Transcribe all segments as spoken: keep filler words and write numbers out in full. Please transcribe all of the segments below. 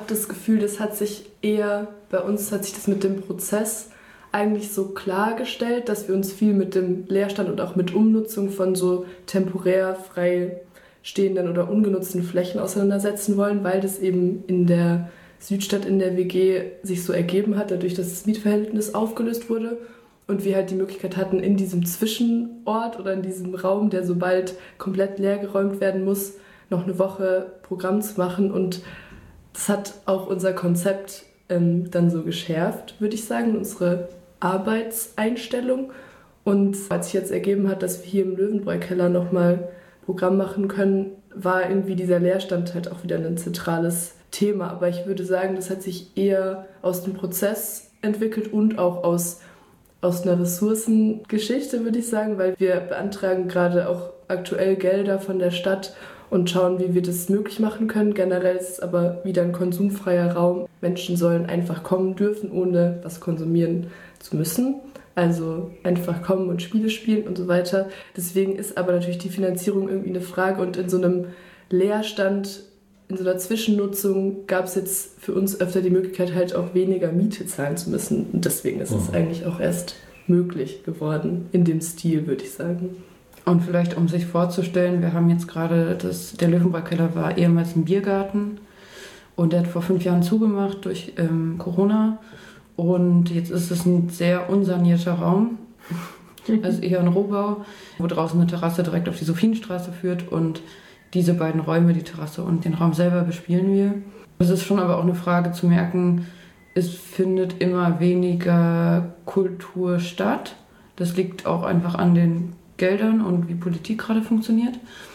das Gefühl, das hat sich eher, bei uns hat sich das mit dem Prozess eigentlich so klargestellt, dass wir uns viel mit dem Leerstand und auch mit Umnutzung von so temporär frei stehenden oder ungenutzten Flächen auseinandersetzen wollen, weil das eben in der Südstadt in der W G sich so ergeben hat, dadurch, dass das Mietverhältnis aufgelöst wurde und wir halt die Möglichkeit hatten, in diesem Zwischenort oder in diesem Raum, der so bald komplett leergeräumt werden muss, noch eine Woche Programm zu machen. Und das hat auch unser Konzept ähm, dann so geschärft, würde ich sagen, unsere Arbeitseinstellung. Und als sich jetzt ergeben hat, dass wir hier im Löwenbräu-Keller nochmal Programm machen können, war irgendwie dieser Leerstand halt auch wieder ein zentrales Thema. Aber ich würde sagen, das hat sich eher aus dem Prozess entwickelt und auch aus, aus einer Ressourcengeschichte, würde ich sagen, weil wir beantragen gerade auch aktuell Gelder von der Stadt und schauen, wie wir das möglich machen können. Generell ist es aber wieder ein konsumfreier Raum. Menschen sollen einfach kommen dürfen, ohne was konsumieren zu müssen. Also einfach kommen und Spiele spielen und so weiter. Deswegen ist aber natürlich die Finanzierung irgendwie eine Frage. Und in so einem Leerstand, in so einer Zwischennutzung gab es jetzt für uns öfter die Möglichkeit, halt auch weniger Miete zahlen zu müssen. Und deswegen ist mhm. es eigentlich auch erst möglich geworden, in dem Stil, würde ich sagen. Und vielleicht, um sich vorzustellen, wir haben jetzt gerade, das, der Löwenbräu-Keller war ehemals ein Biergarten und der hat vor fünf Jahren zugemacht durch ähm, Corona und jetzt ist es ein sehr unsanierter Raum, also eher ein Rohbau, wo draußen eine Terrasse direkt auf die Sophienstraße führt und diese beiden Räume, die Terrasse und den Raum selber, bespielen wir. Es ist schon aber auch eine Frage zu merken, es findet immer weniger Kultur statt. Das liegt auch einfach an den Geldern und wie Politik gerade funktioniert.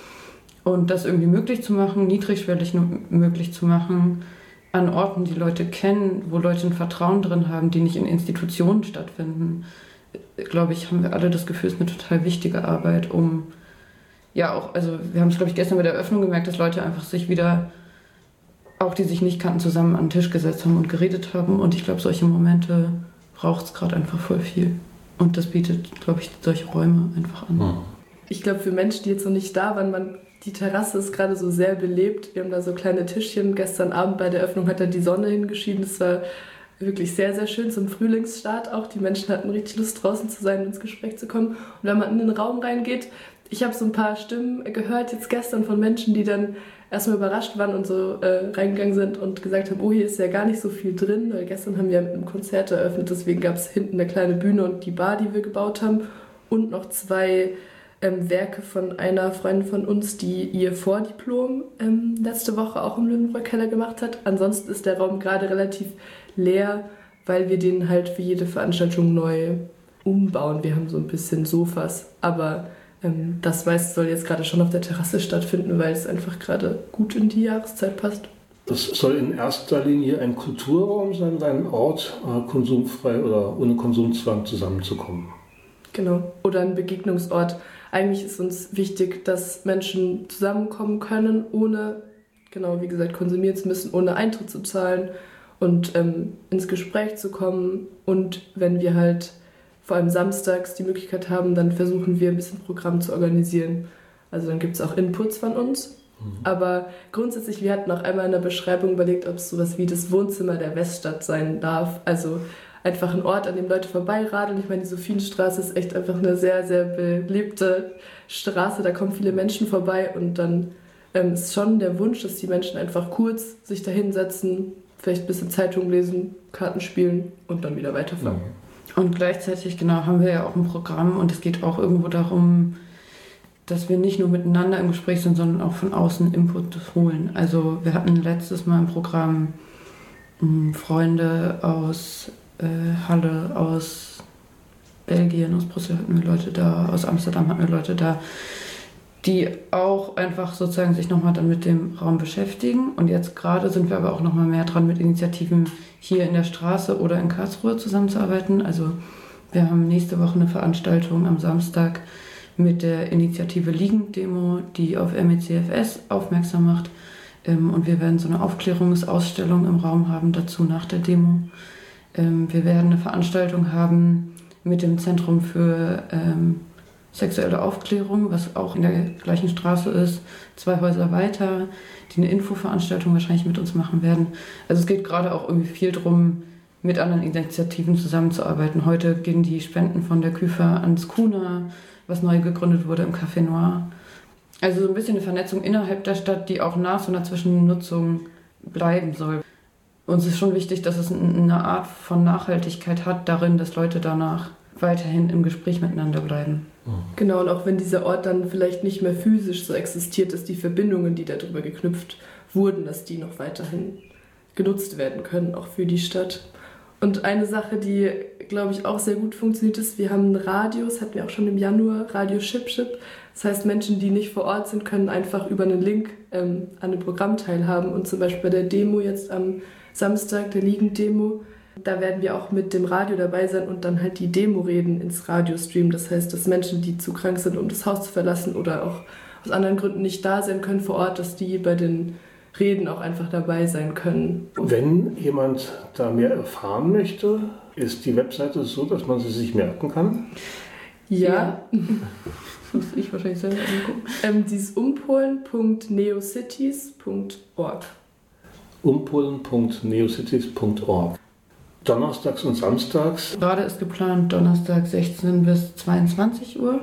Und das irgendwie möglich zu machen, niedrigschwellig möglich zu machen, an Orten, die Leute kennen, wo Leute ein Vertrauen drin haben, die nicht in Institutionen stattfinden, glaube ich, haben wir alle das Gefühl, es ist eine total wichtige Arbeit, um, ja auch, also wir haben es, glaube ich, gestern bei der Eröffnung gemerkt, dass Leute einfach sich wieder, auch die sich nicht kannten, zusammen an den Tisch gesetzt haben und geredet haben. Und ich glaube, solche Momente braucht es gerade einfach voll viel. Und das bietet, glaube ich, solche Räume einfach an. Ich glaube, für Menschen, die jetzt noch nicht da waren, man, die Terrasse ist gerade so sehr belebt. Wir haben da so kleine Tischchen. Gestern Abend bei der Eröffnung hat da die Sonne hingeschieden. Das war wirklich sehr, sehr schön zum Frühlingsstart auch. Die Menschen hatten richtig Lust, draußen zu sein und ins Gespräch zu kommen. Und wenn man in den Raum reingeht, ich habe so ein paar Stimmen gehört jetzt gestern von Menschen, die dann erstmal überrascht waren und so äh, reingegangen sind und gesagt haben, oh, hier ist ja gar nicht so viel drin. Weil gestern haben wir mit einem Konzert eröffnet, deswegen gab es hinten eine kleine Bühne und die Bar, die wir gebaut haben und noch zwei ähm, Werke von einer Freundin von uns, die ihr Vordiplom ähm, letzte Woche auch im Löwenbräu-Keller gemacht hat. Ansonsten ist der Raum gerade relativ leer, weil wir den halt für jede Veranstaltung neu umbauen. Wir haben so ein bisschen Sofas, aber ähm, das weiß soll jetzt gerade schon auf der Terrasse stattfinden, weil es einfach gerade gut in die Jahreszeit passt. Das soll in erster Linie ein Kulturraum sein, ein Ort, äh, konsumfrei oder ohne Konsumzwang zusammenzukommen. Genau, oder ein Begegnungsort. Eigentlich ist uns wichtig, dass Menschen zusammenkommen können, ohne, genau wie gesagt, konsumieren zu müssen, ohne Eintritt zu zahlen und ähm, ins Gespräch zu kommen. Und wenn wir halt vor allem samstags die Möglichkeit haben, dann versuchen wir ein bisschen Programm zu organisieren. Also dann gibt es auch Inputs von uns. Mhm. Aber grundsätzlich, wir hatten auch einmal in der Beschreibung überlegt, ob es sowas wie das Wohnzimmer der Weststadt sein darf. Also einfach ein Ort, an dem Leute vorbeiradeln. Ich meine, die Sophienstraße ist echt einfach eine sehr, sehr belebte Straße. Da kommen viele Menschen vorbei und dann ähm, ist schon der Wunsch, dass die Menschen einfach kurz sich da hinsetzen, vielleicht ein bisschen Zeitung lesen, Karten spielen und dann wieder weiterfahren. Mhm. Und gleichzeitig, genau, haben wir ja auch ein Programm und es geht auch irgendwo darum, dass wir nicht nur miteinander im Gespräch sind, sondern auch von außen Input holen. Also wir hatten letztes Mal im Programm mh, Freunde aus äh, Halle, aus Belgien, aus Brüssel hatten wir Leute da, aus Amsterdam hatten wir Leute da, die auch einfach sozusagen sich nochmal dann mit dem Raum beschäftigen. Und jetzt gerade sind wir aber auch nochmal mehr dran, mit Initiativen hier in der Straße oder in Karlsruhe zusammenzuarbeiten. Also wir haben nächste Woche eine Veranstaltung am Samstag mit der Initiative Liegen-Demo, die auf M E C F S aufmerksam macht. Und wir werden so eine Aufklärungsausstellung im Raum haben dazu nach der Demo. Wir werden eine Veranstaltung haben mit dem Zentrum für sexuelle Aufklärung, was auch in der gleichen Straße ist, zwei Häuser weiter, die eine Infoveranstaltung wahrscheinlich mit uns machen werden. Also es geht gerade auch irgendwie viel darum, mit anderen Initiativen zusammenzuarbeiten. Heute gehen die Spenden von der Küfer ans Kuna, was neu gegründet wurde im Café Noir. Also so ein bisschen eine Vernetzung innerhalb der Stadt, die auch nach so einer Zwischennutzung bleiben soll. Uns ist schon wichtig, dass es eine Art von Nachhaltigkeit hat darin, dass Leute danach weiterhin im Gespräch miteinander bleiben. Genau, und auch wenn dieser Ort dann vielleicht nicht mehr physisch so existiert, dass die Verbindungen, die darüber geknüpft wurden, dass die noch weiterhin genutzt werden können, auch für die Stadt. Und eine Sache, die, glaube ich, auch sehr gut funktioniert ist, wir haben ein Radio, das hatten wir auch schon im Januar, Radio Ship Ship. Das heißt, Menschen, die nicht vor Ort sind, können einfach über einen Link ähm, an einem Programm teilhaben. Und zum Beispiel bei der Demo jetzt am Samstag, der Liegen-Demo, da werden wir auch mit dem Radio dabei sein und dann halt die Demo-Reden ins Radio streamen. Das heißt, dass Menschen, die zu krank sind, um das Haus zu verlassen oder auch aus anderen Gründen nicht da sein können vor Ort, dass die bei den Reden auch einfach dabei sein können. Wenn jemand da mehr erfahren möchte, ist die Webseite so, dass man sie sich merken kann? Ja. Ja. Muss ich wahrscheinlich selber angucken. Ähm, die ist umpolen punkt neocities punkt org. umpolen punkt neocities punkt org. Donnerstags und samstags. Gerade ist geplant Donnerstag sechzehn bis zweiundzwanzig Uhr.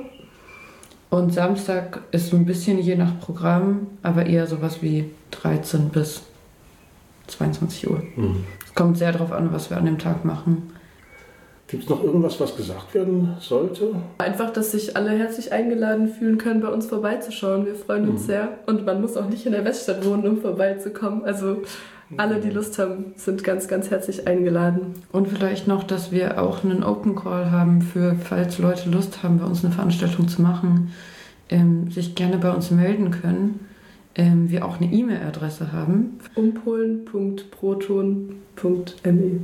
Und Samstag ist ein bisschen je nach Programm, aber eher sowas wie dreizehn bis zweiundzwanzig Uhr. Hm. Es kommt sehr darauf an, was wir an dem Tag machen. Gibt es noch irgendwas, was gesagt werden sollte? Einfach, dass sich alle herzlich eingeladen fühlen können, bei uns vorbeizuschauen. Wir freuen uns mhm. sehr. Und man muss auch nicht in der Weststadt wohnen, um vorbeizukommen. Also alle, die Lust haben, sind ganz, ganz herzlich eingeladen. Und vielleicht noch, dass wir auch einen Open Call haben für, falls Leute Lust haben, bei uns eine Veranstaltung zu machen, ähm, sich gerne bei uns melden können. Ähm, wir auch eine E-Mail-Adresse haben. umpolen punkt proton punkt me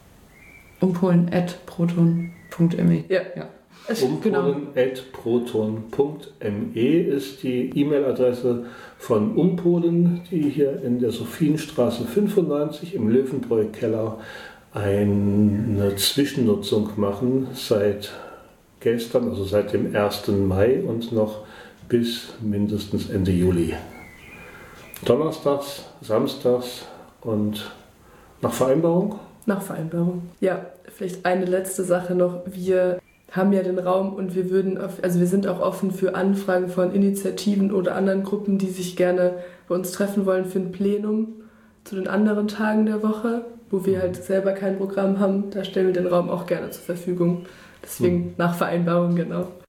umpolen at proton punkt me Ja, ja. umpolen at proton punkt me ist die E-Mail-Adresse von Umpolen, die hier in der Sophienstraße fünfundneunzig im Löwenbräu-Keller eine Zwischennutzung machen seit gestern, also seit dem ersten Mai und noch bis mindestens Ende Juli. Donnerstags, samstags und nach Vereinbarung? Nach Vereinbarung. Ja, vielleicht eine letzte Sache noch. Wir haben ja den Raum und wir würden, auf, also wir sind auch offen für Anfragen von Initiativen oder anderen Gruppen, die sich gerne bei uns treffen wollen für ein Plenum zu den anderen Tagen der Woche, wo wir halt selber kein Programm haben. Da stellen wir den Raum auch gerne zur Verfügung. Deswegen nach Vereinbarung, genau.